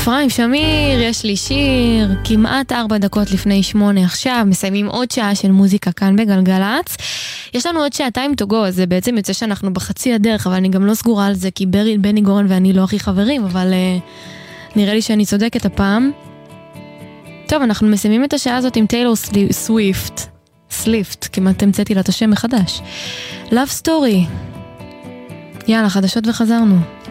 אפרים שמיר, יש לי שיר, כמעט 4 דקות לפני 8 עכשיו, מסיימים עוד שעה של מוזיקה כאן בגלגלץ. יש לנו עוד שעתיים to go, זה בעצם יוצא שאנחנו בחצי הדרך, אבל אני גם לא סגורה על זה, כי בני גורן ואני לא הכי חברים, אבל נראה לי שאני צודקת הפעם. טוב, אנחנו מסיימים את השעה הזאת עם טיילור סוויפט, כמעט המצאתי לה את השם מחדש. Love Story. יאללה, חדשות וחזרנו.